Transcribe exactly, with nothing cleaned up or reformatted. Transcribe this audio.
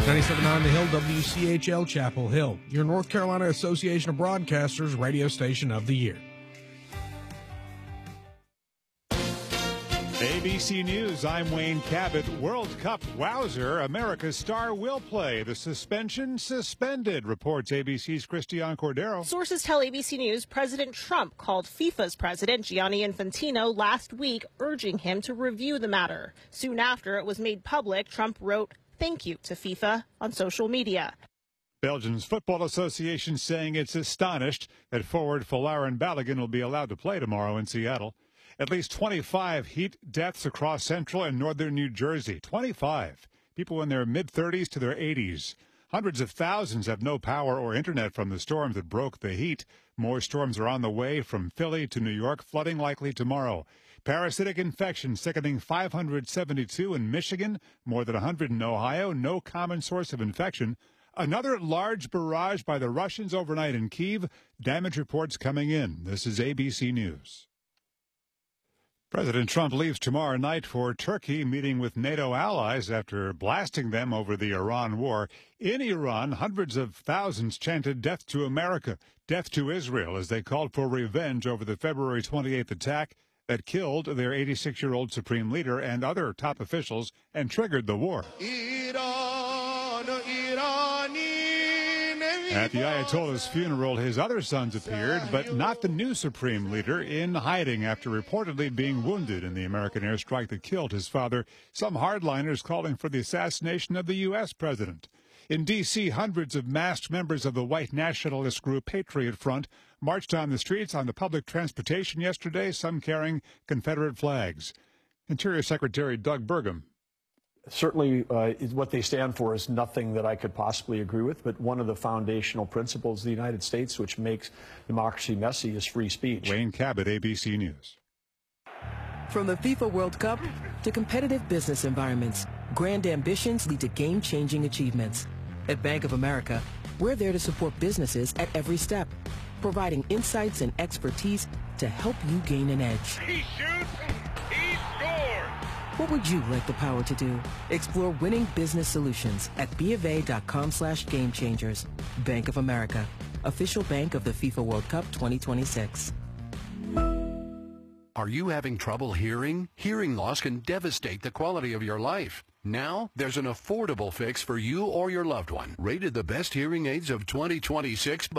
ninety-seven point nine The Hill, W C H L Chapel Hill, your North Carolina Association of Broadcasters radio station of the year. A B C News, I'm Wayne Cabot. World Cup wowzer, America's star will play. The suspension suspended, reports A B C's Christiane Cordero. Sources tell A B C News President Trump called FIFA's president, Gianni Infantino, last week, urging him to review the matter. Soon after it was made public, Trump wrote, "Thank you" to FIFA on social media. Belgium's Football Association saying it's astonished that forward Folarin Balogun will be allowed to play tomorrow in Seattle. At least twenty-five heat deaths across central and northern New Jersey. twenty-five. People in their mid-thirties to their eighties. Hundreds of thousands have no power or internet from the storms that broke the heat. More storms are on the way from Philly to New York, flooding likely tomorrow. Parasitic infection sickening five hundred seventy-two in Michigan, more than one hundred in Ohio. No common source of infection. Another large barrage by the Russians overnight in Kyiv. Damage reports coming in. This is A B C News. President Trump leaves tomorrow night for Turkey, meeting with NATO allies after blasting them over the Iran war. In Iran, hundreds of thousands chanted death to America, death to Israel, as they called for revenge over the February twenty-eighth attack that killed their eighty-six-year-old supreme leader and other top officials and triggered the war. Iran, Irani. At the Ayatollah's funeral, his other sons appeared, but not the new supreme leader, in hiding after reportedly being wounded in the American airstrike that killed his father. Some hardliners calling for the assassination of the U S president. In D C, hundreds of masked members of the white nationalist group Patriot Front marched on the streets on the public transportation yesterday, some carrying Confederate flags. Interior Secretary Doug Burgum. Certainly, uh, what they stand for is nothing that I could possibly agree with, but one of the foundational principles of the United States, which makes democracy messy, is free speech. Wayne Cabot, A B C News. From the FIFA World Cup to competitive business environments, grand ambitions lead to game-changing achievements. At Bank of America, we're there to support businesses at every step, providing insights and expertise to help you gain an edge. He shoots, he scores! What would you like the power to do? Explore winning business solutions at bofa.com slash game changers. Bank of America, official bank of the FIFA World Cup twenty twenty-six. Are you having trouble hearing? Hearing loss can devastate the quality of your life. Now, there's an affordable fix for you or your loved one. Rated the best hearing aids of twenty twenty-six